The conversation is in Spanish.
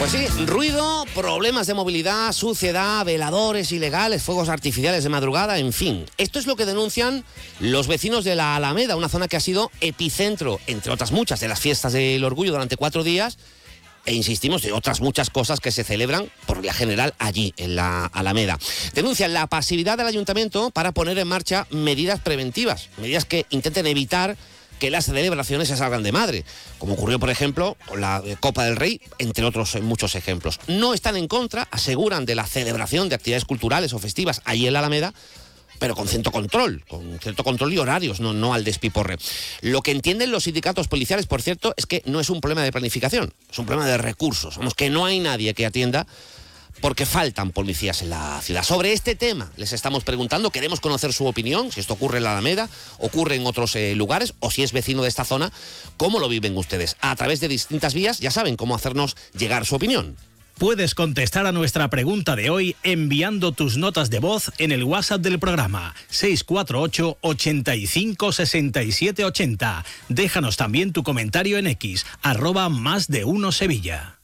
Pues sí, ruido, problemas de movilidad, suciedad, veladores ilegales, fuegos artificiales de madrugada, en fin. Esto es lo que denuncian los vecinos de la Alameda, una zona que ha sido epicentro, entre otras muchas, de las fiestas del orgullo durante 4 días, e insistimos, de otras muchas cosas que se celebran por vía general allí, en la Alameda. Denuncian la pasividad del ayuntamiento para poner en marcha medidas preventivas, medidas que intenten evitar que las celebraciones se salgan de madre, como ocurrió, por ejemplo, con la Copa del Rey, entre otros muchos ejemplos. No están en contra, aseguran, de la celebración de actividades culturales o festivas allí en la Alameda, pero con cierto control y horarios, no al despiporre. Lo que entienden los sindicatos policiales, por cierto, es que no es un problema de planificación, es un problema de recursos. Vamos, que no hay nadie que atienda porque faltan policías en la ciudad. Sobre este tema les estamos preguntando, queremos conocer su opinión, si esto ocurre en la Alameda, ocurre en otros lugares, o si es vecino de esta zona, ¿cómo lo viven ustedes? A través de distintas vías, ya saben cómo hacernos llegar su opinión. Puedes contestar a nuestra pregunta de hoy enviando tus notas de voz en el WhatsApp del programa 648 85 67 80. Déjanos también tu comentario en X, @más de uno Sevilla.